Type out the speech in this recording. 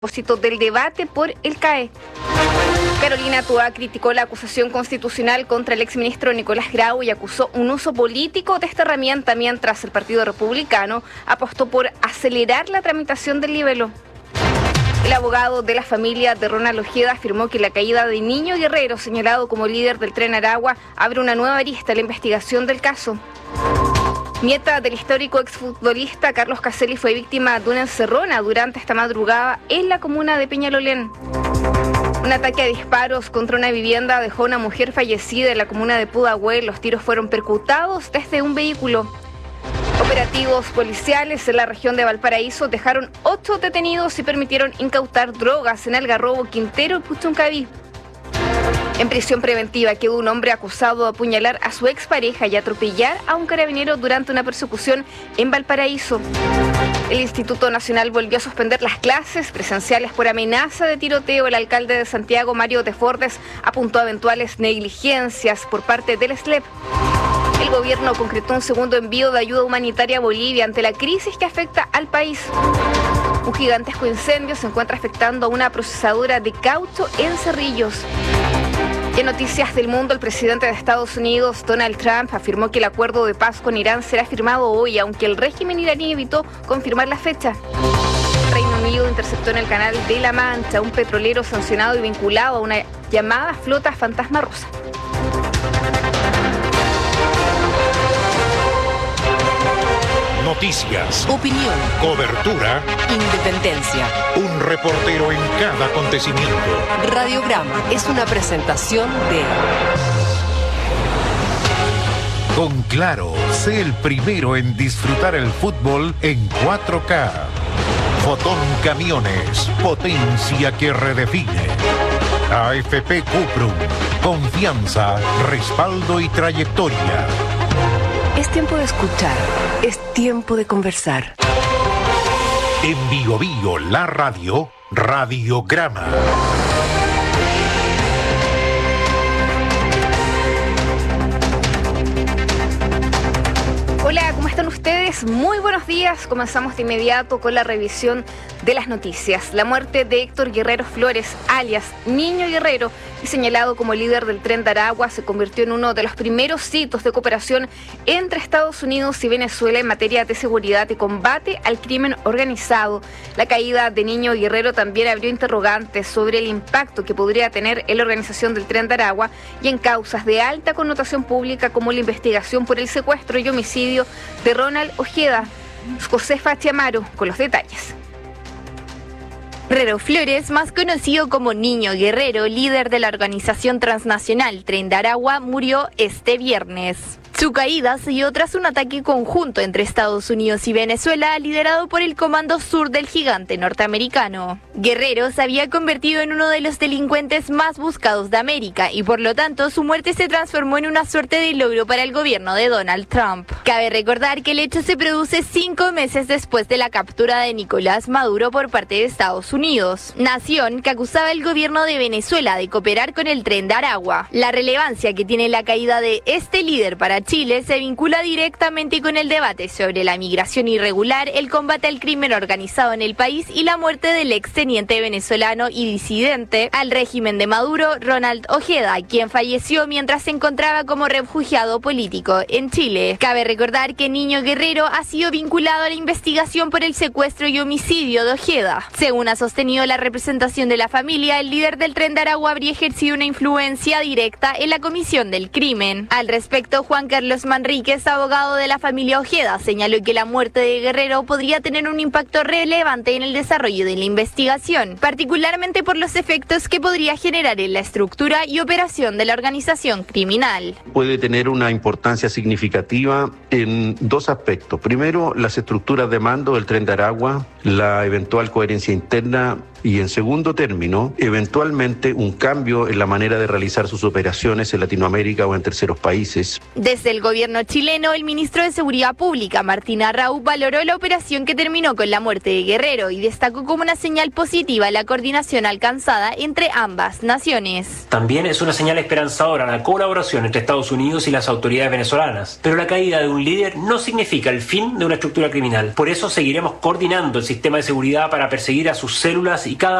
propósito del debate por el CAE. Carolina Toá criticó la acusación constitucional contra el exministro Nicolás Grau y acusó un uso político de esta herramienta, mientras el Partido Republicano apostó por acelerar la tramitación del libelo. El abogado de la familia de Ronald Ojeda afirmó que la caída de Niño Guerrero, señalado como líder del Tren Aragua, abre una nueva arista a la investigación del caso. Nieta del histórico exfutbolista Carlos Caselli fue víctima de una encerrona durante esta madrugada en la comuna de Peñalolén. Un ataque a disparos contra una vivienda dejó a una mujer fallecida en la comuna de Pudahuel. Los tiros fueron percutados desde un vehículo. Operativos policiales en la región de Valparaíso dejaron 8 detenidos y permitieron incautar drogas en Algarrobo, Quintero y Puchuncaví. En prisión preventiva quedó un hombre acusado de apuñalar a su expareja y atropellar a un carabinero durante una persecución en Valparaíso. El Instituto Nacional volvió a suspender las clases presenciales por amenaza de tiroteo. El alcalde de Santiago, Mario Desbordes, apuntó a eventuales negligencias por parte del SLEP. El gobierno concretó un segundo envío de ayuda humanitaria a Bolivia ante la crisis que afecta al país. Un gigantesco incendio se encuentra afectando a una procesadora de caucho en Cerrillos. En noticias del mundo, el presidente de Estados Unidos, Donald Trump, afirmó que el acuerdo de paz con Irán será firmado hoy, aunque el régimen iraní evitó confirmar la fecha. Reino Unido interceptó en el Canal de la Mancha un petrolero sancionado y vinculado a una llamada flota fantasma rusa. Noticias, opinión, cobertura, independencia. Un reportero en cada acontecimiento. Radiograma es una presentación de... Con Claro, sé el primero en disfrutar el fútbol en 4K. Fotón Camiones, potencia que redefine. AFP Cuprum, confianza, respaldo y trayectoria. Es tiempo de escuchar, es tiempo de conversar. En Bio Bio, la radio, Radiograma. Hola, ¿cómo están ustedes? Muy buenos días. Comenzamos de inmediato con la revisión de las noticias. La muerte de Héctor Guerrero Flores, alias Niño Guerrero, y señalado como líder del Tren de Aragua, se convirtió en uno de los primeros hitos de cooperación entre Estados Unidos y Venezuela en materia de seguridad y combate al crimen organizado. La caída de Niño Guerrero también abrió interrogantes sobre el impacto que podría tener en la organización del Tren de Aragua y en causas de alta connotación pública como la investigación por el secuestro y homicidio de Ronald Ojeda. Josefa Chiamaro con los detalles. Guerrero Flores, más conocido como Niño Guerrero, líder de la organización transnacional Tren de Aragua, murió este viernes. Su caída se dio tras un ataque conjunto entre Estados Unidos y Venezuela, liderado por el Comando Sur del gigante norteamericano. Guerrero se había convertido en uno de los delincuentes más buscados de América y por lo tanto su muerte se transformó en una suerte de logro para el gobierno de Donald Trump. Cabe recordar que el hecho se produce 5 meses después de la captura de Nicolás Maduro por parte de Estados Unidos, nación que acusaba al gobierno de Venezuela de cooperar con el Tren de Aragua. La relevancia que tiene la caída de este líder para Chile se vincula directamente con el debate sobre la migración irregular, el combate al crimen organizado en el país y la muerte del exteniente venezolano y disidente al régimen de Maduro, Ronald Ojeda, quien falleció mientras se encontraba como refugiado político en Chile. Cabe recordar que Niño Guerrero ha sido vinculado a la investigación por el secuestro y homicidio de Ojeda. Según ha sostenido la representación de la familia, el líder del Tren de Aragua habría ejercido una influencia directa en la comisión del crimen. Al respecto, Juan Carlos Manríquez, abogado de la familia Ojeda, señaló que la muerte de Guerrero podría tener un impacto relevante en el desarrollo de la investigación, particularmente por los efectos que podría generar en la estructura y operación de la organización criminal. Puede tener una importancia significativa en 2 aspectos. Primero, las estructuras de mando del Tren de Aragua, la eventual coherencia interna y, en segundo término, eventualmente un cambio en la manera de realizar sus operaciones en Latinoamérica o en terceros países. De Desde el gobierno chileno, el ministro de Seguridad Pública, Martín Arrau, valoró la operación que terminó con la muerte de Guerrero y destacó como una señal positiva la coordinación alcanzada entre ambas naciones. También es una señal esperanzadora la colaboración entre Estados Unidos y las autoridades venezolanas, pero la caída de un líder no significa el fin de una estructura criminal. Por eso seguiremos coordinando el sistema de seguridad para perseguir a sus células y cada